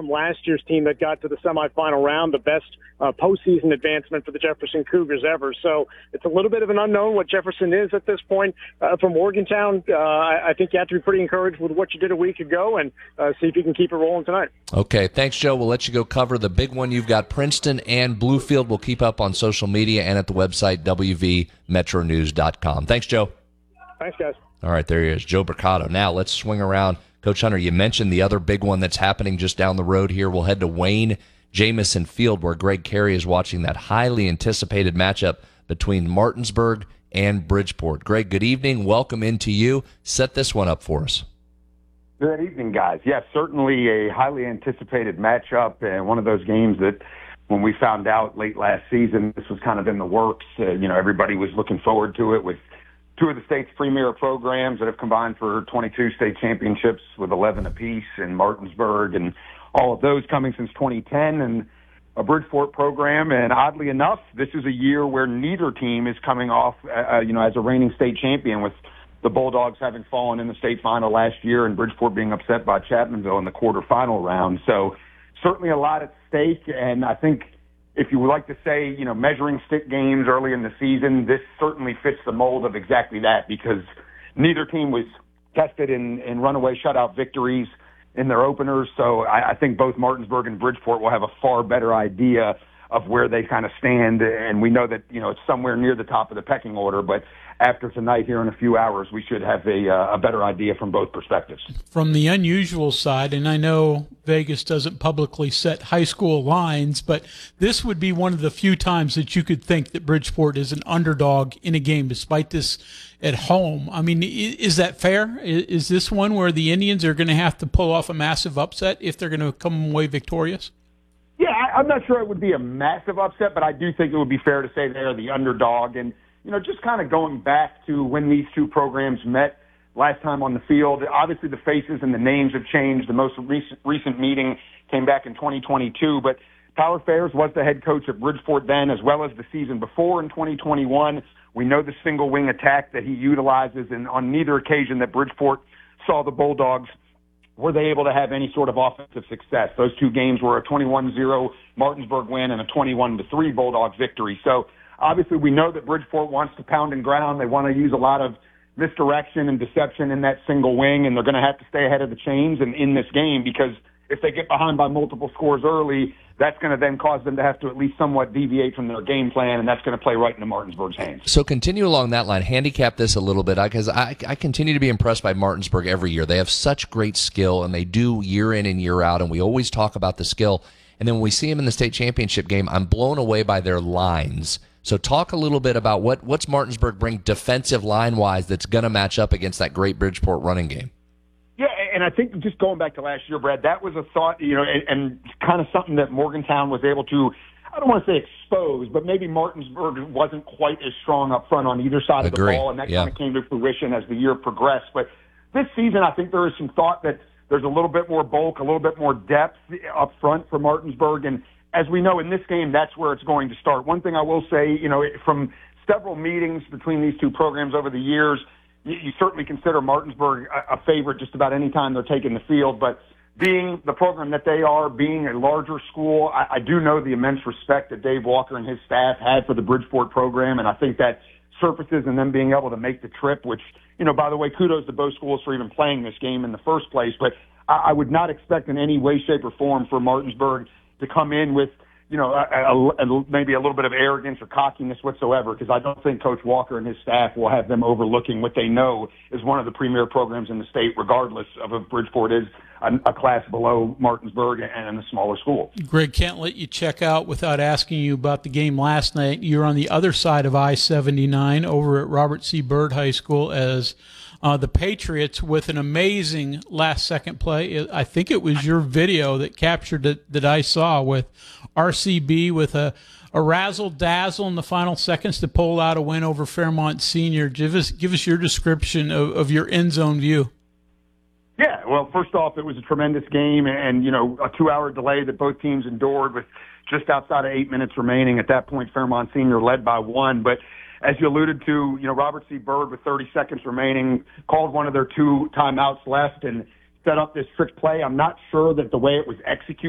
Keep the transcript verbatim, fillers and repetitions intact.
from last year's team that got to the semifinal round, the best uh, postseason advancement for the Jefferson Cougars ever. So it's a little bit of an unknown what Jefferson is at this point. Uh, from Morgantown, uh, I, I think you have to be pretty encouraged with what you did a week ago and uh, see if you can keep it rolling tonight. Okay, thanks, Joe. We'll let you go cover the big one. You've got Princeton and Bluefield. We'll keep up on social media and at the website, w v metro news dot com. Thanks, Joe. Thanks, guys. All right, there he is, Joe Bricado. Now let's swing around. Coach Hunter, you mentioned the other big one that's happening just down the road here. We'll head to Wayne Jamison Field, where Greg Carey is watching that highly anticipated matchup between Martinsburg and Bridgeport. Greg, good evening. Welcome into you. Set this one up for us. Good evening, guys. Yes, certainly a highly anticipated matchup, and one of those games that when we found out late last season, this was kind of in the works. Uh, you know, everybody was looking forward to it with two of the state's premier programs that have combined for twenty-two state championships with eleven apiece in Martinsburg, and all of those coming since twenty ten, and a Bridgeport program. And oddly enough, this is a year where neither team is coming off, uh, you know, as a reigning state champion, with the Bulldogs having fallen in the state final last year and Bridgeport being upset by Chapmanville in the quarterfinal round. So certainly a lot at stake, and I think if you would like to say, you know, measuring stick games early in the season, this certainly fits the mold of exactly that, because neither team was tested in, in runaway shutout victories in their openers. So I, I think both Martinsburg and Bridgeport will have a far better idea of where they kind of stand. And we know that, you know, it's somewhere near the top of the pecking order, but after tonight here in a few hours, we should have a, uh, a better idea from both perspectives. From the unusual side, and I know Vegas doesn't publicly set high school lines, but this would be one of the few times that you could think that Bridgeport is an underdog in a game, despite this at home. I mean, is that fair? Is this one where the Indians are going to have to pull off a massive upset if they're going to come away victorious? Yeah, I'm not sure it would be a massive upset, but I do think it would be fair to say they're the underdog. And, you know, just kind of going back to when these two programs met last time on the field, obviously the faces and the names have changed. The most recent, recent meeting came back in twenty twenty-two, but Tyler Fairs was the head coach at Bridgeport then, as well as the season before in twenty twenty-one. We know the single wing attack that he utilizes, and on neither occasion that Bridgeport saw the Bulldogs were they able to have any sort of offensive success. Those two games were a twenty-one zero Martinsburg win and a twenty-one to three Bulldogs victory. So obviously we know that Bridgeport wants to pound and ground. They want to use a lot of misdirection and deception in that single wing, and they're going to have to stay ahead of the chains and in this game, because if they get behind by multiple scores early, that's going to then cause them to have to at least somewhat deviate from their game plan, and that's going to play right into Martinsburg's hands. So continue along that line. Handicap this a little bit, because I, I continue to be impressed by Martinsburg every year. They have such great skill, and they do year in and year out, and we always talk about the skill. And then when we see them in the state championship game, I'm blown away by their lines. So talk a little bit about what what's Martinsburg bring defensive line-wise that's going to match up against that great Bridgeport running game. Yeah, and I think just going back to last year, Brad, that was a thought, you know, and, and kind of something that Morgantown was able to, I don't want to say expose, but maybe Martinsburg wasn't quite as strong up front on either side Agree. of the ball, and that yeah. kind of came to fruition as the year progressed. But this season, I think there is some thought that there's a little bit more bulk, a little bit more depth up front for Martinsburg, and as we know in this game, that's where it's going to start. One thing I will say, you know, from several meetings between these two programs over the years, you, you certainly consider Martinsburg a, a favorite just about any time they're taking the field. But being the program that they are, being a larger school, I, I do know the immense respect that Dave Walker and his staff had for the Bridgeport program, and I think that surfaces in them being able to make the trip, which, you know, by the way, kudos to both schools for even playing this game in the first place. But I, I would not expect in any way, shape, or form for Martinsburg to come in with, you know, a, a, a, maybe a little bit of arrogance or cockiness whatsoever, because I don't think Coach Walker and his staff will have them overlooking what they know is one of the premier programs in the state, regardless of if Bridgeport is a, a class below Martinsburg and a smaller school. Greg, can't let you check out without asking you about the game last night. You're on the other side of I seventy-nine over at Robert C. Byrd High School as Uh, the Patriots with an amazing last-second play. I think it was your video that captured it that I saw with R C B with a, a razzle-dazzle in the final seconds to pull out a win over Fairmont Senior. Give us, give us your description of, of your end-zone view. Yeah, well, first off, it was a tremendous game, and, you know, a two-hour delay that both teams endured with just outside of eight minutes remaining. At that point, Fairmont Senior led by one, but as you alluded to, you know, Robert C. Byrd with thirty seconds remaining called one of their two timeouts left and set up this trick play. I'm not sure that the way it was executed